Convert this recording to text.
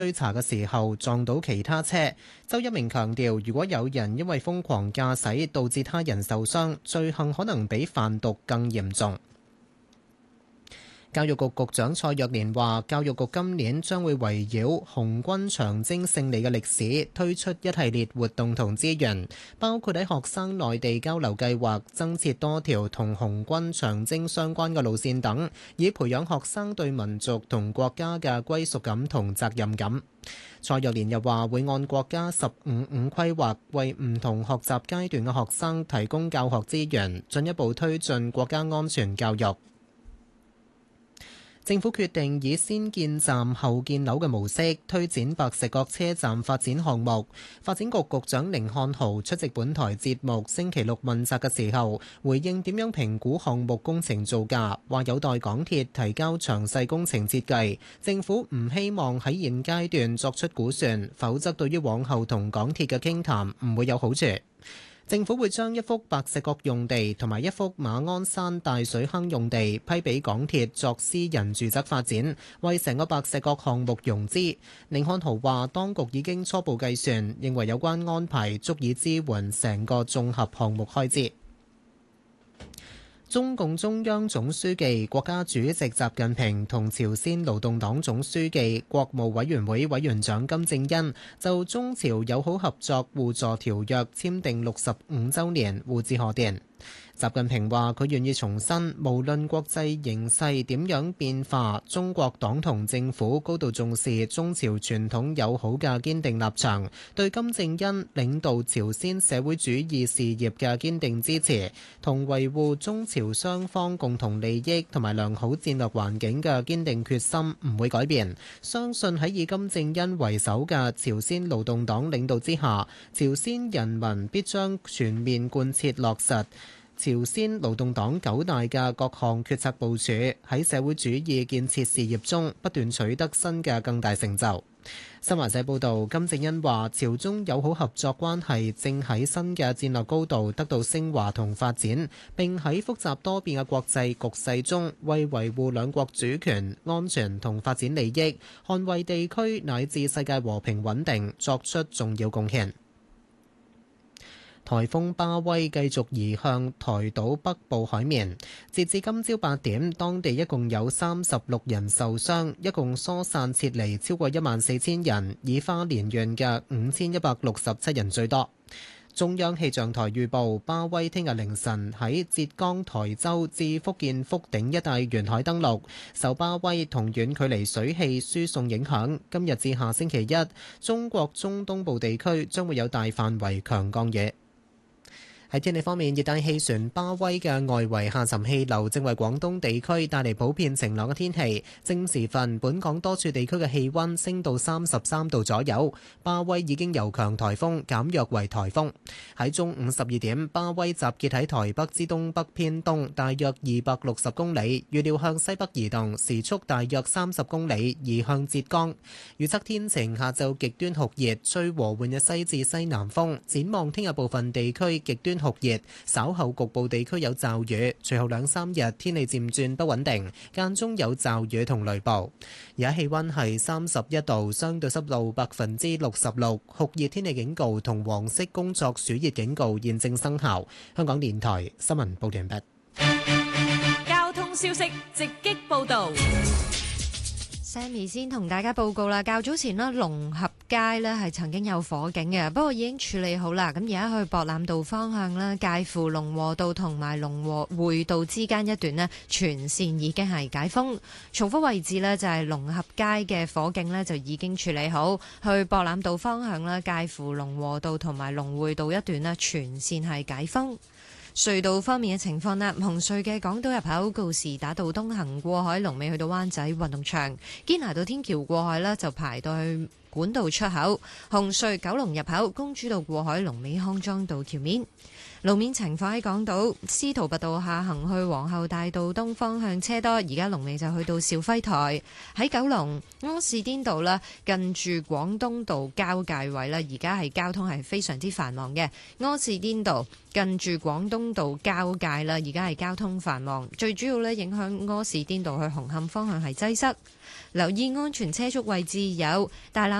追查嘅時候撞到其他車。周一鳴強調，如果有人因為瘋狂駕駛導致他人受傷，罪行可能比販毒更嚴重。教育局局長蔡若蓮話，教育局今年將會圍繞紅軍長征勝利嘅歷史推出一系列活動同資源，包括喺學生內地交流計劃增設多條同紅軍長征相關嘅路線等，以培養學生對民族同國家嘅歸屬感同責任感。蔡若蓮又話，會按國家15/5規劃，為唔同學習階段嘅學生提供教學資源，進一步推進國家安全教育。政府決定以先建站後建樓嘅模式推展白石角車站發展項目。發展局局長甯漢豪出席本台節目星期六問責嘅時候，回應點樣評估項目工程造價，話有待港鐵提交詳細工程設計。政府唔希望喺現階段作出估算，否則對於往後同港鐵嘅傾談唔會有好處。政府會將一幅白石角用地同埋一幅馬鞍山大水坑用地批俾港鐵作私人住宅發展，為成個白石角項目融資。甯漢豪話，當局已經初步計算，認為有關安排足以支援成個綜合項目開支。中共中央總書記、國家主席習近平同朝鮮勞動黨總書記、國務委員會委員長金正恩就中朝友好合作互助條約簽訂65週年互致賀電。習近平話：佢願意重申，無論國際形勢點樣變化，中國黨同政府高度重視中朝傳統友好嘅堅定立場，對金正恩領導朝鮮社會主義事業嘅堅定支持，同維護中朝雙方共同利益同埋良好戰略環境嘅堅定決心唔會改變。相信喺以金正恩為首嘅朝鮮勞動黨領導之下，朝鮮人民必將全面貫徹落實朝鮮勞動黨9大嘅各項決策部署，喺社會主義建設事業中不斷取得新嘅更大成就。新華社報導，金正恩話：朝中友好合作關係正喺新嘅戰略高度得到升華同發展，並喺複雜多變嘅國際局勢中，為維護兩國主權、安全同發展利益，捍衛地區乃至世界和平穩定作出重要貢獻。颱風巴威繼續移向台島北部海面，截至今朝8點，當地一共有36人受傷，一共疏散撤離超過14000人，以花蓮縣嘅5167人最多。中央氣象台預報，巴威聽日凌晨喺浙江台州至福建福鼎一帶沿海登陸，受巴威同遠距離水氣輸送影響，今日至下星期一，中國中東部地區將會有大範圍強降雨。喺天氣方面，熱帶氣旋巴威嘅外圍下沉氣流正為廣東地區帶嚟普遍晴朗嘅天氣。正午時分，本港多處地區嘅氣温升到33度左右。巴威已經由強颱風減弱為颱風。喺中午12點，巴威集結喺台北之東北偏東，大約260公里，預料向西北移動，時速大約30公里，移向浙江。預測天晴，下晝極端酷熱，吹和緩嘅西至西南風。展望聽日部分地區極端酷熱，稍後局部地區有驟雨，隨後2-3日天氣漸轉不穩定，間中有驟雨同雷暴。而家氣溫係31度，相對濕度66%，酷熱天氣警告同黃色工作暑熱警告現正生效。香港電台新聞報完畢。 交通消息直擊報道。 Sammy 先同大家報告啦，較早前呢，龍合街呢係曾經有火警嘅，不過已經處理好啦。咁而家去博覽道方向呢，介乎龍和道同埋龍和匯道之間一段呢，全線已經係解封。重複位置呢，就係龍合街嘅火警呢，就已經處理好，去博覽道方向呢，介乎龍和道同埋龍匯道一段呢，全線係解封。隧道方面嘅情況啦，紅隧嘅港島入口告士打道東行過海龍尾去到灣仔運動場，堅拿道天橋過海呢就排到去管道出口、紅隧九龍入口、公主道過海、龍尾康莊道橋面。路面情況喺港島司徒拔道下行去皇后大道東方向車多，而家龍尾就去到肇輝台。喺九龍柯士甸道啦，近住廣東道交界位啦，而家係交通係非常之繁忙嘅。柯士甸道近住廣東道交界啦，而家係交通繁忙，最主要咧影響柯士甸道去紅磡方向係擠塞。留意安全車速位置有大欖